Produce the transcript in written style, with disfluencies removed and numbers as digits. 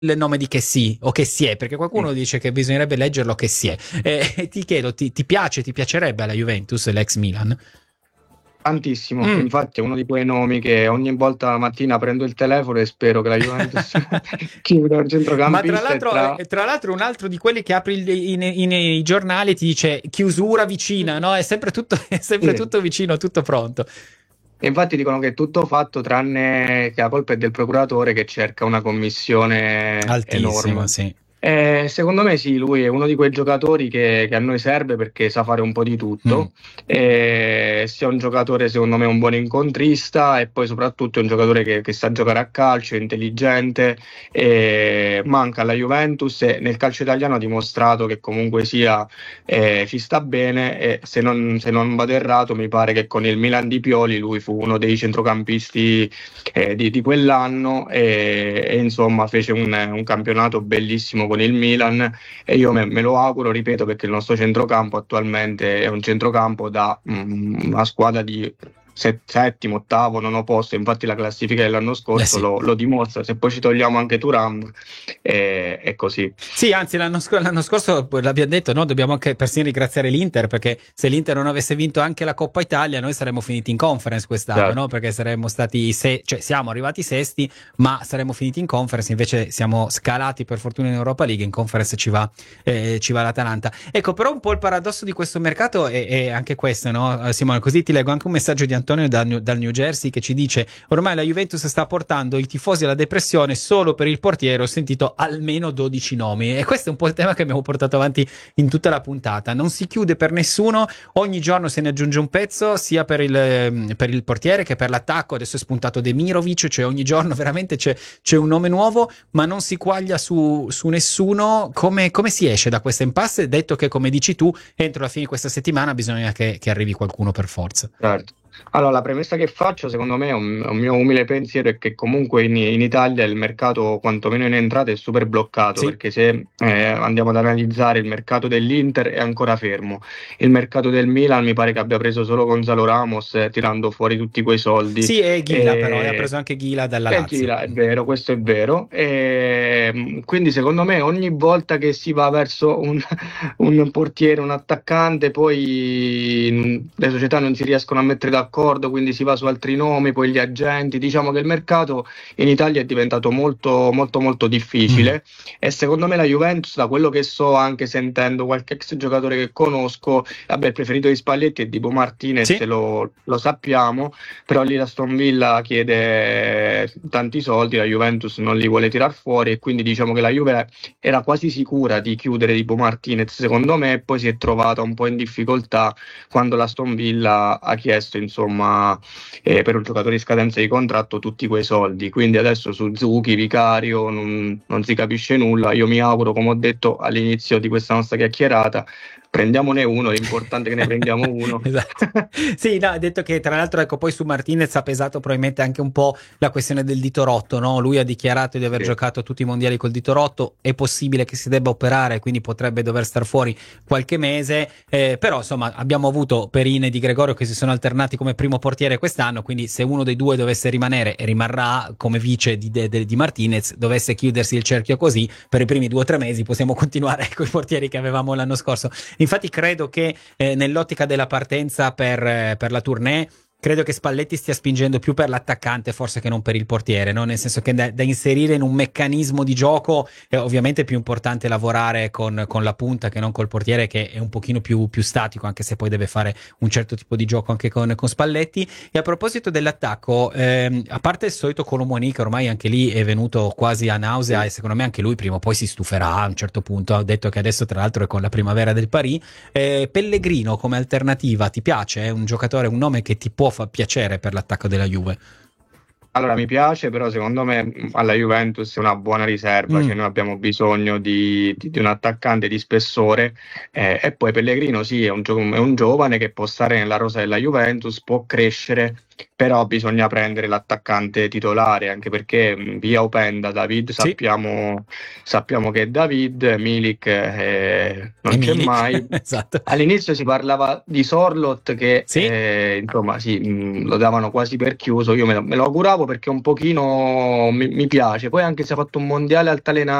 il nome di Kessie o Kessie, perché qualcuno dice che bisognerebbe leggerlo Kessie. Ti chiedo, ti piace, ti piacerebbe alla Juventus l'ex Milan? Tantissimo, Mm. infatti è uno di quei nomi che ogni volta la mattina prendo il telefono e spero che la Juventus chiuda un Ma centrocampista e tra... tra l'altro un altro di quelli che apri i giornali ti dice chiusura vicina, no? È sempre Sì. tutto vicino, tutto pronto. E infatti dicono che è tutto fatto tranne che la colpa è del procuratore che cerca una commissione Altissimo, enorme. sì. Secondo me sì, lui è uno di quei giocatori che a noi serve perché sa fare un po' di Mm. tutto. Sia un giocatore, secondo me, un buon incontrista e poi soprattutto è un giocatore che sa giocare a calcio, è intelligente. Manca alla Juventus e nel calcio italiano ha dimostrato che comunque sia ci sta bene e se non vado errato mi pare che con il Milan di Pioli lui fu uno dei centrocampisti di quell'anno e insomma fece un campionato bellissimo con il Milan e io me lo auguro, ripeto, perché il nostro centrocampo attualmente è un centrocampo da una squadra di settimo, ottavo, nono posto, infatti la classifica dell'anno Eh scorso sì. lo dimostra, se poi ci togliamo anche Thuram è così. Sì, anzi, l'anno scorso l'abbiamo detto, no? Dobbiamo anche persino ringraziare l'Inter, perché se l'Inter non avesse vinto anche la Coppa Italia, noi saremmo finiti in conference quest'anno, no? Certo. Perché saremmo stati, cioè siamo arrivati sesti, ma saremmo finiti in conference, invece siamo scalati per fortuna in Europa League, in conference ci va l'Atalanta. Ecco, però un po' il paradosso di questo mercato è anche questo, no? Simone, così ti leggo anche un messaggio di Antonio dal New Jersey che ci dice: ormai la Juventus sta portando i tifosi alla depressione solo per il portiere, ho sentito almeno 12 nomi. E questo è un po' il tema che abbiamo portato avanti in tutta la puntata. Non si chiude per nessuno, ogni giorno se ne aggiunge un pezzo, sia per il portiere che per l'attacco. Adesso è spuntato Demirovic, cioè ogni giorno veramente c'è un nome nuovo, ma non si quaglia su nessuno. Come si esce da questa impasse? Detto che, come dici tu, entro la fine di questa settimana bisogna che arrivi qualcuno per forza. Certo. Allora, la premessa che faccio, secondo me, è un mio umile pensiero, è che comunque in Italia il mercato, quantomeno in entrata, è super bloccato, Sì. perché se andiamo ad analizzare il mercato dell'Inter è ancora fermo. Il mercato del Milan mi pare che abbia preso solo Gonzalo Ramos, tirando fuori tutti quei soldi. Sì, e Ghila però, e ha E preso anche Ghila dalla Lazio. Gira, è vero, questo è vero. Quindi secondo me ogni volta che si va verso un portiere, un attaccante, poi le società non si riescono a mettere d'accordo, quindi si va su altri nomi, poi gli agenti. Diciamo che il mercato in Italia è diventato molto, molto, molto Mm. difficile e secondo me la Juventus, da quello che so, anche sentendo qualche ex giocatore che conosco, vabbè, il preferito di Spalletti è Dibu Martinez, Sì. lo sappiamo, però lì la Aston Villa chiede tanti soldi, la Juventus non li vuole tirar fuori e quindi diciamo che la Juve era quasi sicura di chiudere Dibu Martinez secondo me, e poi si è trovata un po' in difficoltà quando la Aston Villa ha chiesto insomma per un giocatore in scadenza di contratto tutti quei soldi, quindi adesso su Zucchi, Vicario non si capisce nulla, io mi auguro, come ho detto all'inizio di questa nostra chiacchierata, prendiamone uno, l'importante è che ne prendiamo uno. Esatto. Sì, no, ha detto che tra l'altro, ecco, poi su Martinez ha pesato probabilmente anche un po' la questione del dito rotto, no? Lui ha dichiarato di aver Sì. giocato tutti i mondiali col dito rotto, è possibile che si debba operare, quindi potrebbe dover star fuori qualche mese, però insomma abbiamo avuto Perin e Di Gregorio che si sono alternati come primo portiere quest'anno, quindi se uno dei due dovesse rimanere e rimarrà come vice di Martinez, dovesse chiudersi il cerchio così, per i primi 2 o 3 mesi possiamo continuare con i portieri che avevamo l'anno scorso. Infatti credo che nell'ottica della partenza per la tournée, credo che Spalletti stia spingendo più per l'attaccante forse che non per il portiere, no? Nel senso che da inserire in un meccanismo di gioco è ovviamente più importante lavorare con la punta che non col portiere, che è un pochino più statico, anche se poi deve fare un certo tipo di gioco anche con Spalletti. E a proposito dell'attacco, a parte il solito Colomoni, che ormai anche lì è venuto quasi a nausea e secondo me anche lui prima o poi si stuferà a un certo punto, ha detto che adesso tra l'altro è con la primavera del Paris. Pellegrino come alternativa ti piace? È un giocatore, un nome che ti può far piacere per l'attacco della Juve? Allora, mi piace, però secondo me alla Juventus è una buona riserva, Mm. cioè noi abbiamo bisogno di un attaccante di spessore e poi Pellegrino sì, è un giovane che può stare nella rosa della Juventus, può crescere però bisogna prendere l'attaccante titolare, anche perché via Openda, David Sì, sappiamo che è David, Milik e non c'è Milik, mai. esatto. All'inizio si parlava di Sorlot che Sì. insomma sì, lo davano quasi per chiuso, io me lo auguravo perché un pochino mi piace, poi anche se ha fatto un mondiale altalenante